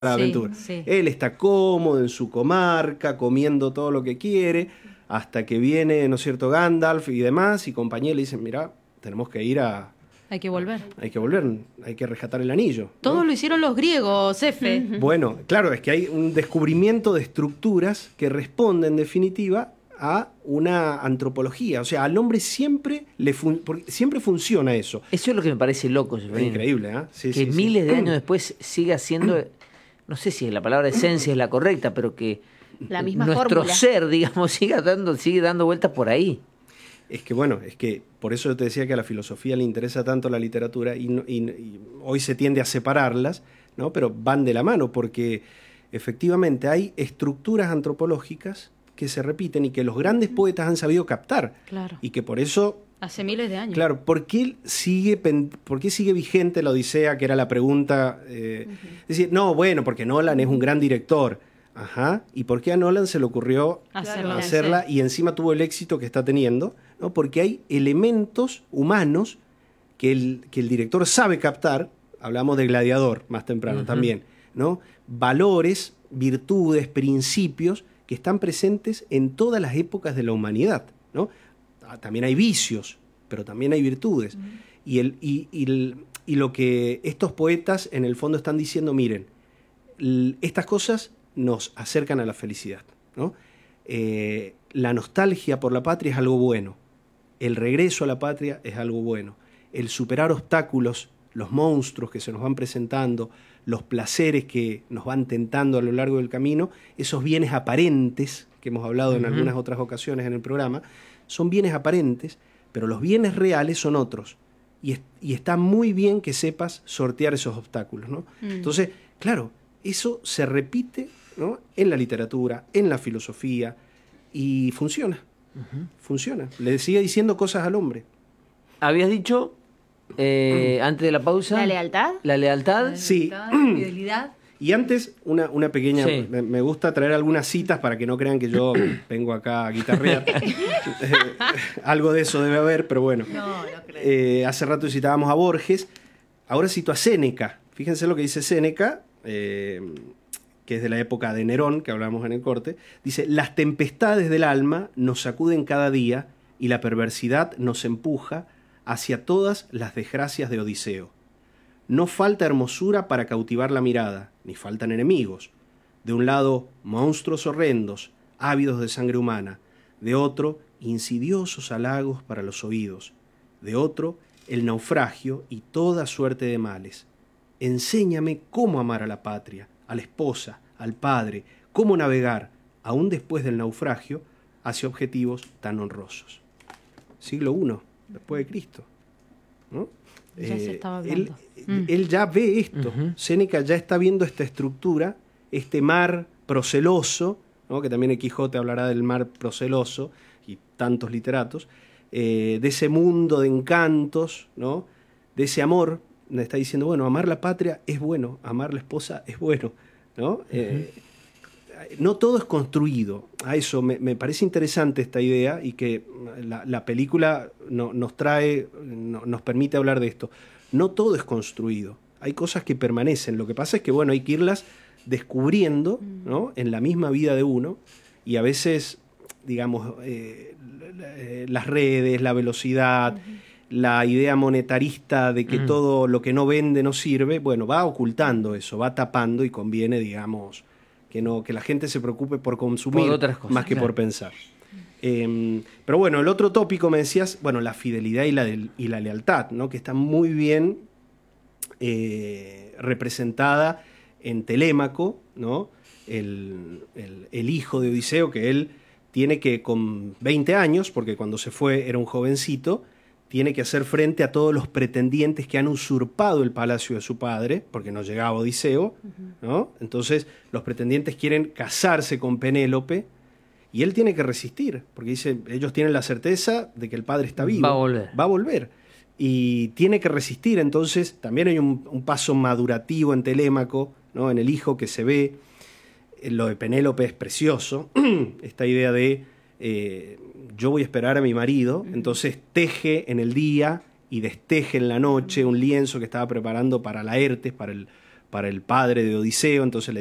la aventura. Sí. Él está cómodo en su comarca, comiendo todo lo que quiere, hasta que viene, ¿no es cierto?, Gandalf y demás, y compañía le dicen, mira, tenemos que ir a... Hay que volver. Hay que volver, hay que rescatar el anillo, ¿no? Todo lo hicieron los griegos, Efe. Bueno, claro, es que hay un descubrimiento de estructuras que responden, en definitiva, a una antropología. O sea, al hombre siempre siempre funciona eso. Eso es lo que me parece loco, Es Seferino. increíble, ¿eh? Sí, Que sí, miles sí. de años después siga siendo, no sé si la palabra esencia es la correcta, pero que La misma nuestro fórmula. ser, digamos, sigue dando vueltas por ahí. Es que bueno, es que por eso yo te decía que a la filosofía le interesa tanto la literatura y hoy se tiende a separarlas, ¿no? Pero van de la mano porque efectivamente hay estructuras antropológicas que se repiten y que los grandes poetas han sabido captar. Claro. Y que por eso, Hace miles de años. claro, ¿por qué sigue vigente la Odisea? Que era la pregunta. Es decir, no, bueno, porque Nolan es un gran director. Ajá. ¿Y por qué a Nolan se le ocurrió hacerla y encima tuvo el éxito que está teniendo? ¿No? Porque hay elementos humanos que el director sabe captar. Hablamos de Gladiador más temprano también, ¿no? Valores, virtudes, principios que están presentes en todas las épocas de la humanidad, ¿no? También hay vicios, pero también hay virtudes. Y lo que estos poetas en el fondo están diciendo, miren, estas cosas nos acercan a la felicidad, ¿no? La nostalgia por la patria es algo bueno. El regreso a la patria es algo bueno. El superar obstáculos, los monstruos que se nos van presentando, los placeres que nos van tentando a lo largo del camino, esos bienes aparentes, que hemos hablado en algunas otras ocasiones en el programa, son bienes aparentes, pero los bienes reales son otros. Y está muy bien que sepas sortear esos obstáculos, ¿no? Entonces, claro, eso se repite, ¿no?, en la literatura, en la filosofía, y funciona. Funciona. Le sigue diciendo cosas al hombre. Habías dicho, antes de la pausa... ¿La lealtad? La lealtad. Sí. Fidelidad. Y antes, una pequeña... Sí. Me gusta traer algunas citas para que no crean que yo vengo acá a guitarrear. Algo de eso debe haber, pero bueno. No creo. Hace rato citábamos a Borges. Ahora cito a Séneca. Fíjense lo que dice Séneca, que es de la época de Nerón, que hablamos en el corte. Dice, las tempestades del alma nos sacuden cada día y la perversidad nos empuja hacia todas las desgracias de Odiseo. No falta hermosura para cautivar la mirada, ni faltan enemigos. De un lado, monstruos horrendos, ávidos de sangre humana. De otro, insidiosos halagos para los oídos. De otro, el naufragio y toda suerte de males. Enséñame cómo amar a la patria, a la esposa, al padre, cómo navegar, aún después del naufragio, hacia objetivos tan honrosos. Siglo I, después de Cristo, ¿no? Ya se estaba hablando. Él ya ve esto. Séneca ya está viendo esta estructura, este mar proceloso, ¿no?, que también el Quijote hablará del mar proceloso y tantos literatos, de ese mundo de encantos, ¿no?, de ese amor. Está diciendo, bueno, amar la patria es bueno, amar la esposa es bueno, ¿no? No todo es construido. A eso me parece interesante esta idea y que la película nos permite hablar de esto. No todo es construido. Hay cosas que permanecen. Lo que pasa es que, bueno, hay que irlas descubriendo, ¿no?, en la misma vida de uno, y a veces, digamos, las redes, la velocidad, la idea monetarista de que todo lo que no vende no sirve, bueno, va ocultando eso, va tapando, y conviene, digamos, que la gente se preocupe por consumir por otras cosas, más que claro, por pensar. Pero bueno, el otro tópico me decías, bueno, la fidelidad y la lealtad, ¿no?, que está muy bien representada en Telémaco, ¿no?, el hijo de Odiseo, que él tiene que, con 20 años, porque cuando se fue era un jovencito, tiene que hacer frente a todos los pretendientes que han usurpado el palacio de su padre, porque no llegaba Odiseo, ¿no? Entonces los pretendientes quieren casarse con Penélope, y él tiene que resistir, porque dice, ellos tienen la certeza de que el padre está vivo. Va a volver. Y tiene que resistir. Entonces también hay un paso madurativo en Telémaco, ¿no?, en el hijo que se ve. Lo de Penélope es precioso. Esta idea de yo voy a esperar a mi marido, entonces teje en el día y desteje en la noche un lienzo que estaba preparando para Laertes, para para el padre de Odiseo, entonces